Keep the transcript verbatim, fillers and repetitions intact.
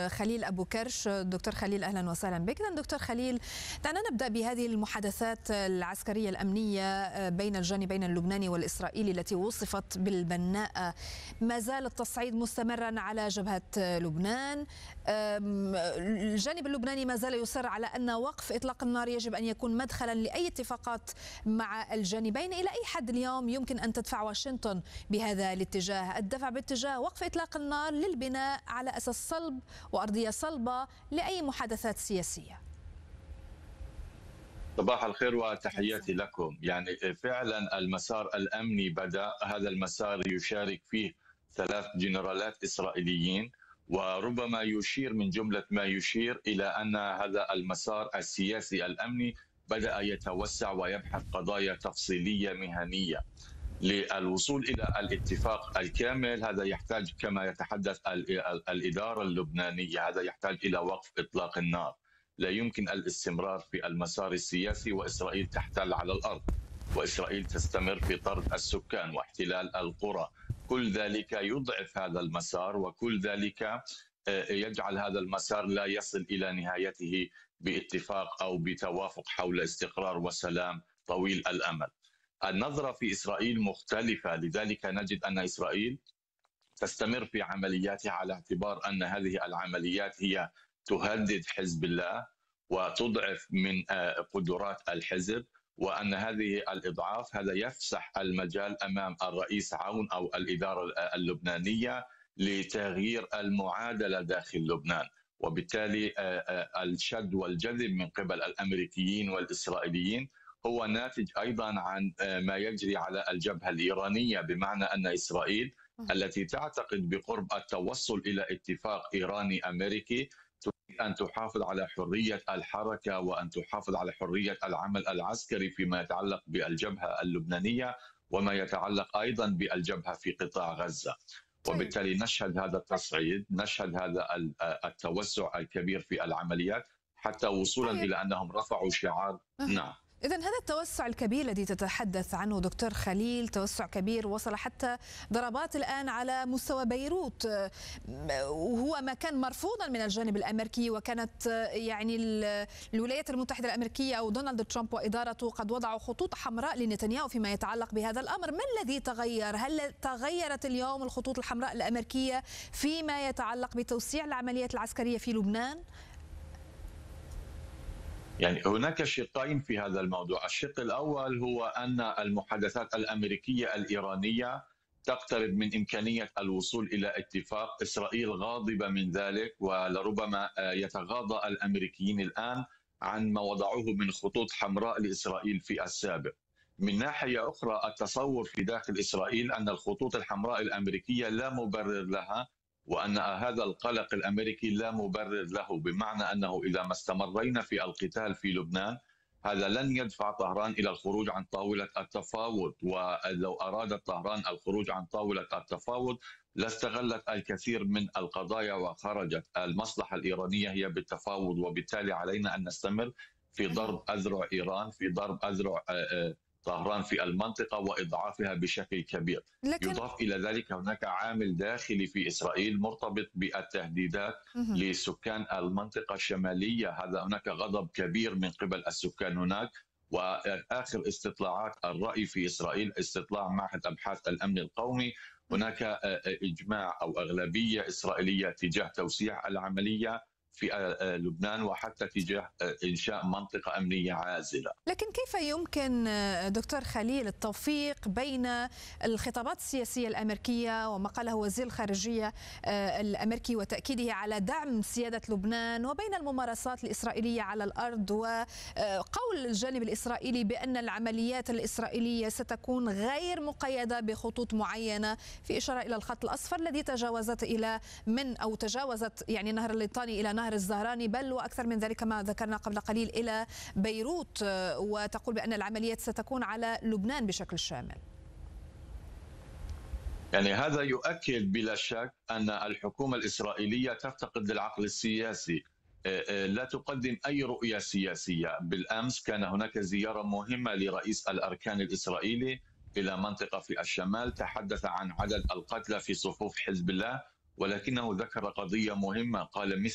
خليل أبو كرش. دكتور خليل أهلا وسهلا بك. دكتور خليل، دعنا نبدأ بهذه المحادثات العسكرية الأمنية بين الجانبين اللبناني والإسرائيلي التي وصفت بالبناءة. ما زال التصعيد مستمرا على جبهة لبنان. الجانب اللبناني ما زال يصر على أن وقف إطلاق النار يجب أن يكون مدخلا لأي اتفاقات مع الجانبين. إلى أي حد اليوم يمكن أن تدفع واشنطن بهذا الاتجاه، الدفع باتجاه وقف إطلاق النار للبناء على أساس صلب وأرضية صلبة لأي محادثات سياسية؟ صباح الخير وتحياتي لكم. يعني فعلا المسار الأمني بدأ. هذا المسار يشارك فيه ثلاث جنرالات إسرائيليين، وربما يشير من جملة ما يشير إلى أن هذا المسار السياسي الأمني بدأ يتوسع ويبحث قضايا تفصيلية مهنية. للوصول إلى الاتفاق الكامل هذا يحتاج، كما يتحدث الإدارة اللبنانية، هذا يحتاج إلى وقف إطلاق النار. لا يمكن الاستمرار في المسار السياسي وإسرائيل تحتل على الأرض، وإسرائيل تستمر في طرد السكان واحتلال القرى. كل ذلك يضعف هذا المسار، وكل ذلك يجعل هذا المسار لا يصل إلى نهايته باتفاق أو بتوافق حول استقرار وسلام طويل الأمد. النظرة في إسرائيل مختلفة، لذلك نجد أن إسرائيل تستمر في عملياتها على اعتبار أن هذه العمليات هي تهدد حزب الله وتضعف من قدرات الحزب، وأن هذه الإضعاف هذا يفسح المجال أمام الرئيس عون أو الإدارة اللبنانية لتغيير المعادلة داخل لبنان. وبالتالي الشد والجذب من قبل الأمريكيين والإسرائيليين هو ناتج أيضا عن ما يجري على الجبهة الإيرانية، بمعنى أن إسرائيل التي تعتقد بقرب التوصل إلى اتفاق إيراني أمريكي تريد أن تحافظ على حرية الحركة وأن تحافظ على حرية العمل العسكري فيما يتعلق بالجبهة اللبنانية وما يتعلق أيضا بالجبهة في قطاع غزة. وبالتالي نشهد هذا التصعيد، نشهد هذا التوسع الكبير في العمليات حتى وصولا إلى أنهم رفعوا شعار. نعم. إذن هذا التوسع الكبير الذي تتحدث عنه دكتور خليل توسع كبير وصل حتى ضربات الآن على مستوى بيروت، وهو ما كان مرفوضا من الجانب الأمريكي، وكانت يعني الولايات المتحدة الأمريكية أو دونالد ترامب وإدارته قد وضعوا خطوط حمراء لنتنياهو فيما يتعلق بهذا الأمر. ما الذي تغير؟ هل تغيرت اليوم الخطوط الحمراء الأمريكية فيما يتعلق بتوسيع العمليات العسكرية في لبنان؟ يعني هناك شقين في هذا الموضوع. الشق الأول هو أن المحادثات الأمريكية الإيرانية تقترب من إمكانية الوصول إلى اتفاق. إسرائيل غاضبة من ذلك، ولربما يتغاضى الأمريكيين الآن عن ما وضعوه من خطوط حمراء لإسرائيل في السابق. من ناحية أخرى التصور في داخل إسرائيل أن الخطوط الحمراء الأمريكية لا مبرر لها، وأن هذا القلق الأمريكي لا مبرر له، بمعنى أنه إذا ما استمرينا في القتال في لبنان هذا لن يدفع طهران إلى الخروج عن طاولة التفاوض. ولو أرادت طهران الخروج عن طاولة التفاوض لاستغلت الكثير من القضايا وخرجت. المصلحة الإيرانية هي بالتفاوض، وبالتالي علينا أن نستمر في ضرب أذرع إيران، في ضرب أذرع طهران في المنطقة وإضعافها بشكل كبير. لكن... يضاف إلى ذلك هناك عامل داخلي في إسرائيل مرتبط بالتهديدات لسكان المنطقة الشمالية. هذا هناك غضب كبير من قبل السكان هناك. وآخر استطلاعات الرأي في إسرائيل، استطلاع معهد أبحاث الأمن القومي، هناك إجماع أو أغلبية إسرائيلية تجاه توسيع العملية في لبنان وحتى تجاه إنشاء منطقة أمنية عازلة. لكن كيف يمكن دكتور خليل التوفيق بين الخطابات السياسية الأمريكية وما قاله وزير الخارجية الأمريكي وتأكيده على دعم سيادة لبنان وبين الممارسات الإسرائيلية على الأرض، وقول الجانب الإسرائيلي بأن العمليات الإسرائيلية ستكون غير مقيدة بخطوط معينة، في إشارة إلى الخط الأصفر الذي تجاوزت إلى من أو تجاوزت يعني نهر الليطاني إلى نهر الزهراني، بل وأكثر من ذلك كما ذكرنا قبل قليل إلى بيروت، وتقول بأن العمليات ستكون على لبنان بشكل شامل. يعني هذا يؤكد بلا شك أن الحكومة الإسرائيلية تفتقد للعقل السياسي، لا تقدم أي رؤية سياسية. بالأمس كان هناك زيارة مهمة لرئيس الأركان الإسرائيلي إلى منطقة في الشمال، تحدث عن عدد القتلى في صفوف حزب الله، ولكنه ذكر قضية مهمة، قال مثل